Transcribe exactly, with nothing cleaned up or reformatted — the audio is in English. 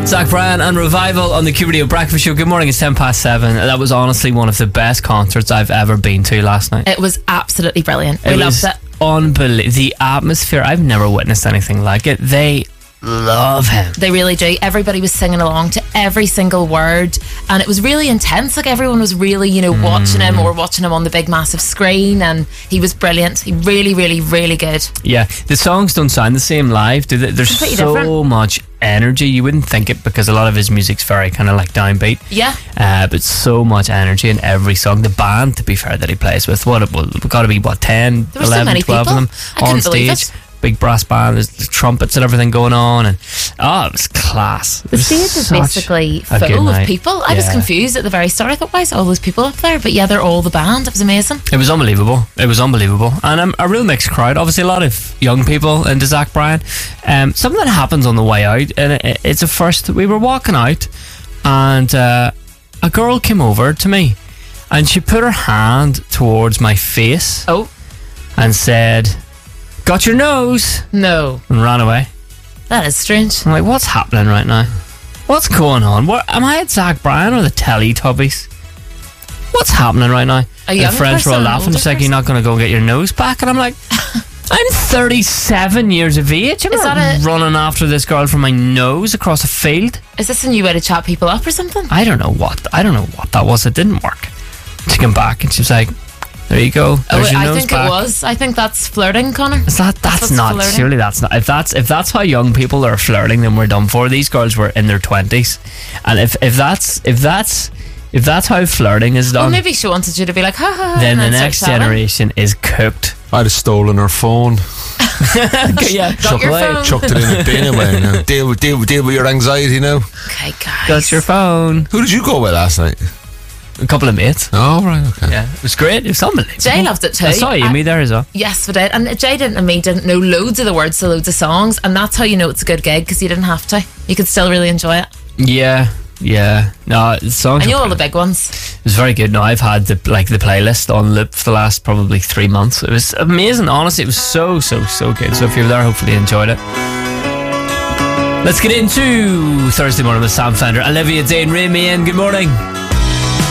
Zach Bryan and Revival on the Q Radio Breakfast Show. Good morning, it's ten past seven. That was honestly one of the best concerts I've ever been to last night. It was absolutely brilliant. We it loved was it. Unbelievable. The atmosphere, I've never witnessed anything like it. They love him. They really do. Everybody was singing along to every single word, and it was really intense. Like, everyone was really, you know, mm. watching him or watching him on the big massive screen, and he was brilliant. He really, really, really good. Yeah, the songs don't sound the same live, do they? There's Completely so different. much energy. You wouldn't think it because a lot of his music's very kind of like downbeat. Yeah. Uh, but so much energy in every song. The band, to be fair, that he plays with, what, well, we've got to be, what, ten, There were so eleven, many twelve people. of them I on couldn't believe stage. it. Big brass band, there's the trumpets and everything going on, and oh, it was class. The stage is basically full of people. I yeah. was confused at the very start. I thought, why is all those people up there? But yeah, they're all the band. It was amazing. It was unbelievable. It was unbelievable. And um, a real mixed crowd. Obviously, a lot of young people into Zach Bryan. Um, something that happens on the way out, and it, it's a first. We were walking out, and uh, a girl came over to me, and she put her hand towards my face. Oh. And said, "Got your nose?" No. And ran away. That is strange. I'm like, what's happening right now? What's going on? What, am I at Zach Bryan or the Teletubbies? What's happening right now? A young the friends were all person, an laughing. older It's like, person? you're not going to go get your nose back? And I'm like, I'm thirty-seven years of age. I'm Is not that a- running after this girl for my nose across a field. Is this a new way to chat people up or something? I don't know what. I don't know what that was. It didn't work. She came back and she was like, there you go. There's Oh, your I nose think back. it was. I think that's flirting, Connor. Is that that's, what's not flirting. surely that's not if that's if that's how young people are flirting, then we're done for. These girls were in their twenties, and if if that's if that's if that's how flirting is Well, done, maybe she wanted you to be like, ha ha ha. then and the then start next chatting. generation is cooked. I'd have stolen her phone, Yeah, Got chuck your away. phone. chucked it in a bin away. Now. Deal with deal with deal with your anxiety now. Okay, guys. Got your phone. Who did you go with last night? A couple of mates. Oh right, okay. Yeah, it was great. It was unbelievable. Jay loved it too. I saw you, I- me there as well. Yes, we did. And Jay didn't, and me didn't know loads of the words to loads of songs, and that's how you know it's a good gig, because you didn't have to. You could still really enjoy it. Yeah, yeah. No, the songs. I knew were all the brilliant. big ones. It was very good. No, I've had the like the playlist on loop for the last probably three months. It was amazing. Honestly, it was so so so good. So if you were there, hopefully you enjoyed it. Let's get into Thursday morning with Sam Fender, Olivia Dane, Ray Meehan. Good morning.